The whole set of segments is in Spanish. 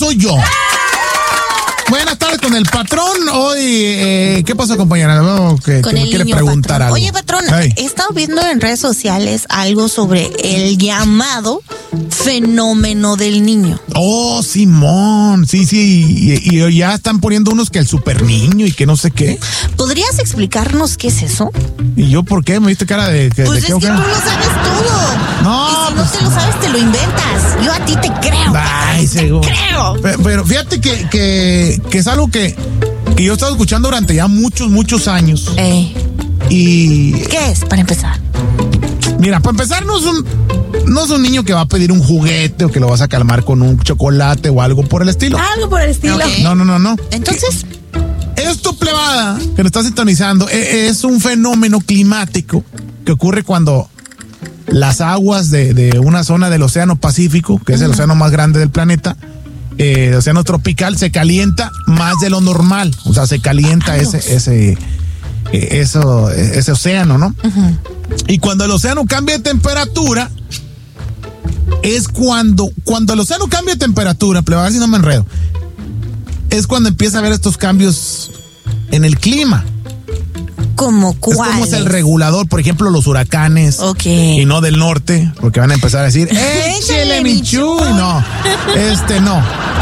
soy yo. Buenas tardes con el patrón. Hoy, ¿qué pasa, compañera? No, que me quiere preguntar patrón. algo. Oye, patrón, he estado viendo en redes sociales algo sobre el llamado fenómeno del niño. Oh, Simón, sí, y ya están poniendo unos que el super niño y que no sé qué. ¿Podrías explicarnos qué es eso? ¿Y yo por qué? ¿Me diste cara de que Pues es que tú lo sabes todo. No, y si no te lo sabes, te lo inventas. Yo a ti te creo. Ay, seguro. Te creo. Pero fíjate que es algo que yo he estado escuchando durante ya muchos años. Y ¿qué es, para empezar? Mira, para empezar, no es un niño que va a pedir un juguete o que lo vas a calmar con un chocolate o algo por el estilo. Algo por el estilo. Okay. No. Entonces, esto, plebada, que lo está sintonizando, es un fenómeno climático que ocurre cuando las aguas de una zona del Océano Pacífico, que es el océano más grande del planeta, el océano tropical, se calienta más de lo normal. O sea, se calienta ese océano, ¿no? Uh-huh. Y cuando el océano cambia de temperatura, es cuando el océano cambia de temperatura, a ver si no me enredo, es cuando empieza a haber estos cambios en el clima. ¿Cómo cuál? Es como es el regulador, por ejemplo, los huracanes. Okay. Y no del norte, porque van a empezar a decir, ¡échele mi chuy! No, no.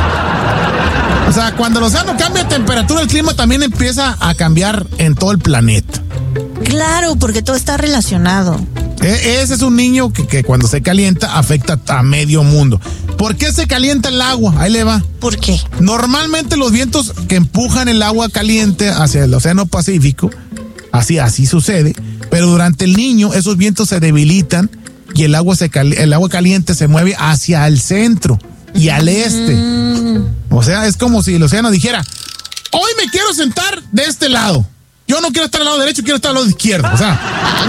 O sea, cuando el océano cambia de temperatura, el clima también empieza a cambiar en todo el planeta. Claro, porque todo está relacionado. Ese es un niño que cuando se calienta afecta a medio mundo. ¿Por qué se calienta el agua? Ahí le va. ¿Por qué? Normalmente los vientos que empujan el agua caliente hacia el Océano Pacífico, así sucede, pero durante el niño esos vientos se debilitan y el agua caliente se mueve hacia el centro y al este. O sea, es como si el océano dijera, hoy me quiero sentar de este lado. Yo no quiero estar al lado derecho, quiero estar al lado izquierdo. O sea,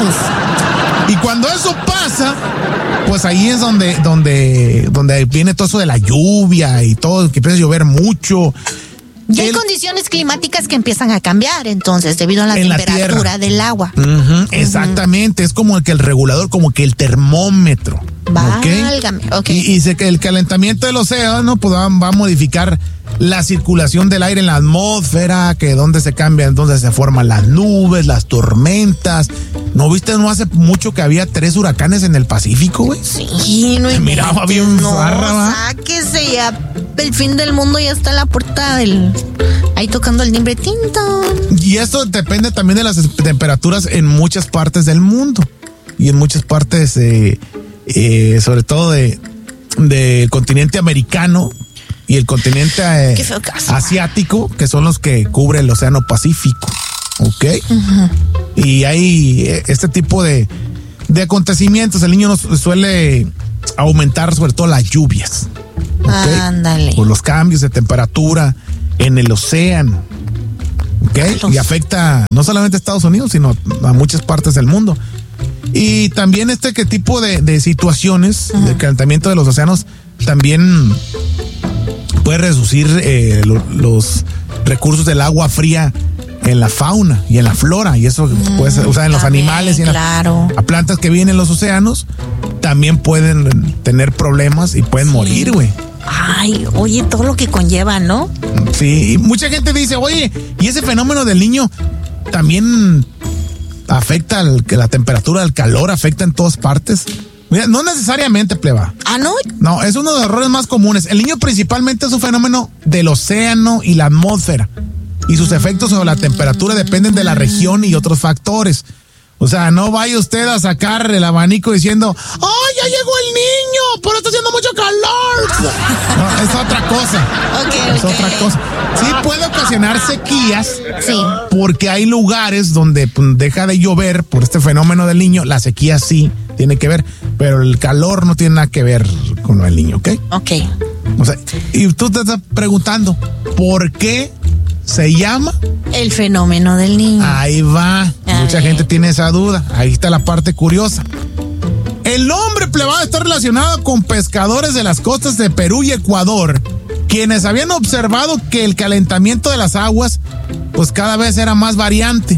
y cuando eso pasa, pues ahí es donde viene todo eso de la lluvia y todo, que empieza a llover mucho. Y hay condiciones climáticas que empiezan a cambiar, entonces, debido a la temperatura del agua. Exactamente, es como el regulador, como que el termómetro. Válgame, okay. Y que el calentamiento del océano pues, va a modificar la circulación del aire en la atmósfera, que donde se cambian, donde se forman las nubes, las tormentas. ¿No viste no hace mucho que había 3 huracanes en el Pacífico, güey? Sí, no. Se miraba bien zarra, sáquese ya. El fin del mundo ya está en la puerta ahí tocando el timbre tinto. Y esto depende también de las temperaturas en muchas partes del mundo. Y en muchas partes, sobre todo del continente americano y el continente asiático, que son los que cubre el Océano Pacífico. ¿Ok? Uh-huh. Y hay este tipo de acontecimientos. El niño suele aumentar sobre todo las lluvias. ¿Okay? Ándale. Por los cambios de temperatura en el océano. ¿Okay? Y afecta no solamente a Estados Unidos, sino a muchas partes del mundo. Y también este tipo de situaciones de calentamiento de los océanos también puede reducir los recursos del agua fría en la fauna y en la flora, y eso puede ser, o sea, en los animales y en a plantas que viven en los océanos también pueden tener problemas y pueden morir, güey. Ay, oye, todo lo que conlleva, ¿no? Sí, y mucha gente dice, oye, ¿y ese fenómeno del niño también afecta la temperatura, el calor, afecta en todas partes? Mira, no necesariamente, pleba. ¿Ah, no? No, es uno de los errores más comunes. El niño principalmente es un fenómeno del océano y la atmósfera. Y sus efectos sobre la temperatura dependen de la región y otros factores. O sea, no vaya usted a sacar el abanico diciendo, ¡ay, ya llegó el niño! ¡Pero está haciendo mucho calor! No, es otra cosa. Es otra cosa. Sí puede ocasionar sequías. Sí. Porque hay lugares donde deja de llover por este fenómeno del niño. La sequía sí tiene que ver, pero el calor no tiene nada que ver con el niño, ¿ok? Ok. O sea, y tú te estás preguntando, ¿por qué se llama el fenómeno del niño? Ahí va. Mucha gente tiene esa duda. Ahí está la parte curiosa. El nombre, plebada, está relacionado con pescadores de las costas de Perú y Ecuador, quienes habían observado que el calentamiento de las aguas pues cada vez era más variante.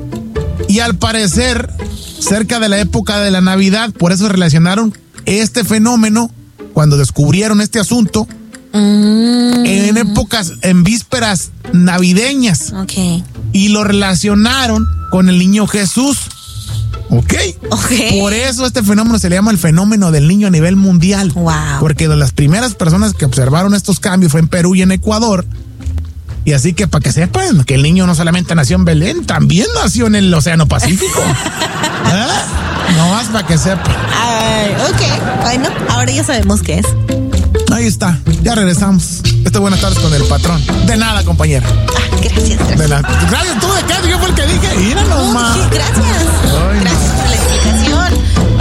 Y al parecer, cerca de la época de la Navidad, por eso relacionaron este fenómeno, cuando descubrieron este asunto, en épocas, en vísperas navideñas. Ok. Y lo relacionaron con el niño Jesús. ¿Ok? Por eso este fenómeno se le llama el fenómeno del niño a nivel mundial. Wow. Porque de las primeras personas que observaron estos cambios fue en Perú y en Ecuador. Y así que para que sepan que el niño no solamente nació en Belén, también nació en el Océano Pacífico. No más para que sepan. Ok, bueno, ahora ya sabemos qué es. Ahí está, ya regresamos. Buenas tardes con el patrón. De nada, compañera. Gracias. De nada. Gracias, tú de qué, yo fue el que dije. Mira nomás. Gracias. Ay, gracias por la explicación.